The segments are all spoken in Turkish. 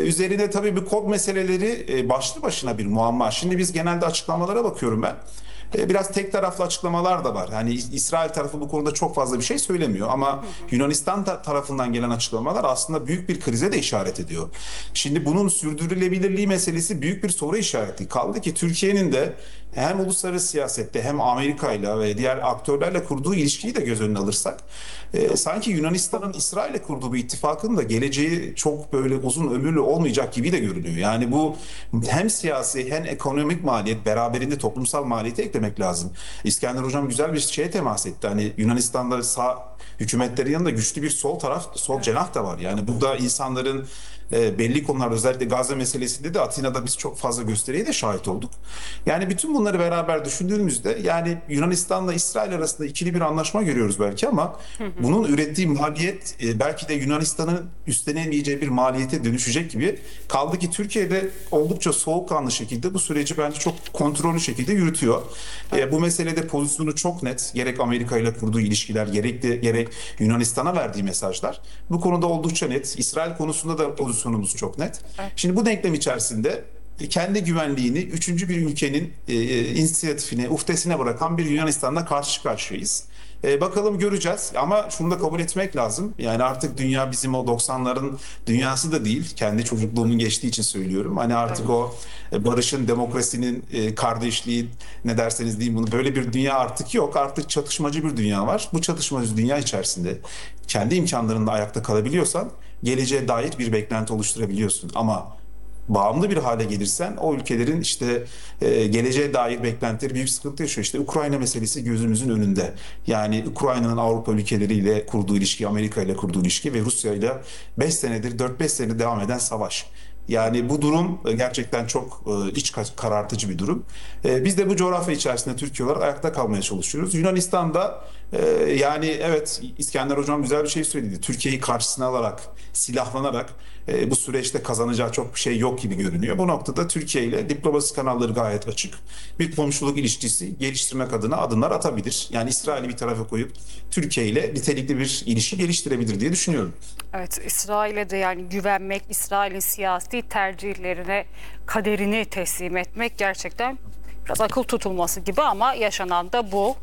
Üzerine tabii bu kod meseleleri başlı başına bir muamma. Şimdi biz genelde açıklamalara bakıyorum ben. Biraz tek taraflı açıklamalar da var. Hani İsrail tarafı bu konuda çok fazla bir şey söylemiyor ama Yunanistan tarafından gelen açıklamalar aslında büyük bir krize de işaret ediyor. Şimdi bunun sürdürülebilirliği meselesi büyük bir soru işareti. Kaldı ki Türkiye'nin de hem uluslararası siyasette hem Amerika ile ve diğer aktörlerle kurduğu ilişkiyi de göz önüne alırsak sanki Yunanistan'ın İsrail'le kurduğu bir ittifakın da geleceği çok böyle uzun ömürlü olmayacak gibi de görünüyor. Yani bu hem siyasi hem ekonomik maliyet beraberinde toplumsal maliyeti eklemek lazım. İskender Hocam güzel bir şeye temas etti. Hani Yunanistan'da sağ hükümetlerin yanında güçlü bir sol taraf, sol cenah da var. Yani burada insanların belli konularda özellikle Gazze meselesinde de Atina'da biz çok fazla gösteriye de şahit olduk. Yani bütün bunları beraber düşündüğümüzde yani Yunanistan'la İsrail arasında ikili bir anlaşma görüyoruz belki ama bunun ürettiği maliyet belki de Yunanistan'ın üstlenemeyeceği bir maliyete dönüşecek gibi. Kaldı ki Türkiye'de oldukça soğukkanlı şekilde bu süreci bence çok kontrollü şekilde yürütüyor. Bu meselede pozisyonu çok net. Gerek Amerika ile kurduğu ilişkiler gerek Yunanistan'a verdiği mesajlar. Bu konuda oldukça net. İsrail konusunda da pozisyonumuz çok net. Şimdi bu denklem içerisinde kendi güvenliğini üçüncü bir ülkenin inisiyatifine, uhdesine bırakan bir Yunanistan'la karşı karşıyayız. Bakalım göreceğiz ama şunu da kabul etmek lazım. Yani artık dünya bizim o 90'ların dünyası da değil. Kendi çocukluğumun geçtiği için söylüyorum. Hani artık o barışın, demokrasinin, kardeşliğin ne derseniz deyin bunu böyle bir dünya artık yok. Artık çatışmacı bir dünya var. Bu çatışmacı dünya içerisinde kendi imkanlarında ayakta kalabiliyorsan geleceğe dair bir beklenti oluşturabiliyorsun. Ama bağımlı bir hale gelirsen o ülkelerin işte geleceğe dair beklentileri büyük sıkıntı yaşıyor. İşte Ukrayna meselesi gözümüzün önünde. Yani Ukrayna'nın Avrupa ülkeleriyle kurduğu ilişki, Amerika ile kurduğu ilişki ve Rusya ile 5 senedir 4-5 senedir devam eden savaş. Yani bu durum gerçekten çok iç karartıcı bir durum. Biz de bu coğrafya içerisinde Türkiye olarak ayakta kalmaya çalışıyoruz. Yunanistan'da yani evet İskender Hocam güzel bir şey söyledi. Türkiye'yi karşısına alarak, silahlanarak bu süreçte kazanacağı çok bir şey yok gibi görünüyor. Bu noktada Türkiye ile diplomasi kanalları gayet açık. Bir komşuluk ilişkisi geliştirmek adına adımlar atabilir. Yani İsrail'i bir tarafa koyup Türkiye ile nitelikli bir ilişki geliştirebilir diye düşünüyorum. Evet, İsrail'e de yani güvenmek, İsrail'in siyasi tercihlerine, kaderini teslim etmek gerçekten biraz akıl tutulması gibi ama yaşanan da bu.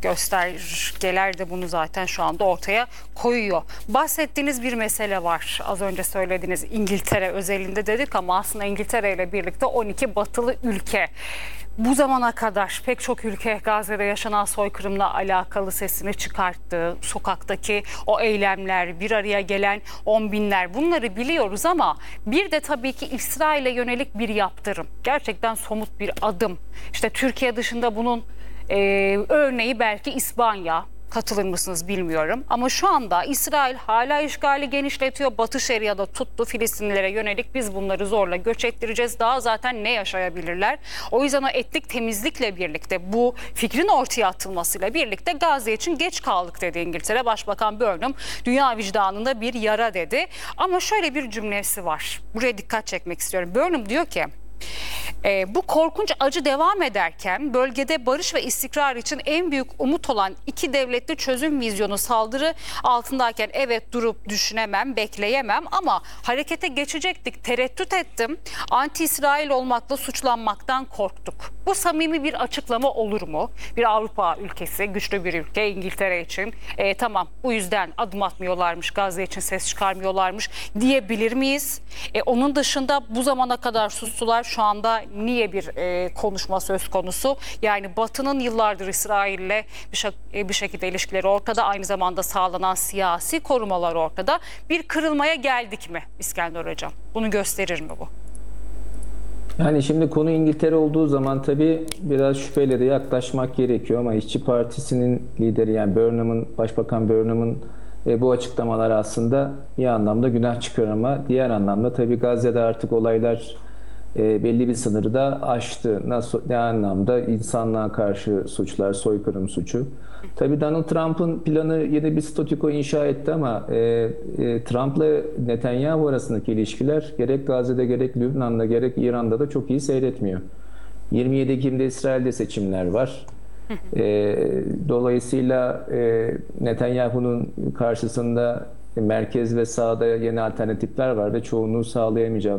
Göstergeler de bunu zaten şu anda ortaya koyuyor. Bahsettiğiniz bir mesele var. Az önce söylediğiniz İngiltere özelinde dedik ama aslında İngiltere ile birlikte 12 batılı ülke. Bu zamana kadar pek çok ülke Gazze'de yaşanan soykırımla alakalı sesini çıkarttı. Sokaktaki o eylemler, bir araya gelen on binler, bunları biliyoruz ama bir de tabii ki İsrail'e yönelik bir yaptırım. Gerçekten somut bir adım. İşte Türkiye dışında bunun örneği belki İspanya. Katılır mısınız bilmiyorum. Ama şu anda İsrail hala işgali genişletiyor. Batı Şeria'da tuttu Filistinlilere yönelik biz bunları zorla göç ettireceğiz. Daha zaten ne yaşayabilirler? O yüzden o etnik temizlikle birlikte bu fikrin ortaya atılmasıyla birlikte Gazze için geç kaldık dedi İngiltere. Başbakan Burnham dünya vicdanında bir yara dedi. Ama şöyle bir cümlesi var. Buraya dikkat çekmek istiyorum. Burnham diyor ki bu korkunç acı devam ederken bölgede barış ve istikrar için en büyük umut olan iki devletli çözüm vizyonu saldırı altındayken evet durup düşünemem, bekleyemem ama harekete geçecektik, tereddüt ettim. Anti-İsrail olmakla suçlanmaktan korktuk. Bu samimi bir açıklama olur mu? Bir Avrupa ülkesi, güçlü bir ülke İngiltere için tamam bu yüzden adım atmıyorlarmış, Gazze için ses çıkarmıyorlarmış diyebilir miyiz? Onun dışında bu zamana kadar sustular. Şu anda niye bir konuşma söz konusu? Yani Batı'nın yıllardır İsrail'le bir şekilde ilişkileri ortada. Aynı zamanda sağlanan siyasi korumalar ortada. Bir kırılmaya geldik mi İskender Hocam? Bunu gösterir mi bu? Yani şimdi konu İngiltere olduğu zaman tabii biraz şüpheyle de yaklaşmak gerekiyor ama İşçi Partisi'nin lideri yani Başbakan Burnham'ın bu açıklamalar aslında bir anlamda günah çıkıyor ama diğer anlamda tabii Gazze'de artık olaylar belli bir sınırı da aştı. Ne anlamda? İnsanlığa karşı suçlar, soykırım suçu. Tabii Donald Trump'ın planı yeni bir statüko inşa etti ama Trump'la Netanyahu arasındaki ilişkiler gerek Gazze'de gerek Lübnan'da gerek İran'da da çok iyi seyretmiyor. 27 Ekim'de İsrail'de seçimler var. Dolayısıyla Netanyahu'nun karşısında merkez ve sağda yeni alternatifler var ve çoğunluğu sağlayamayacağı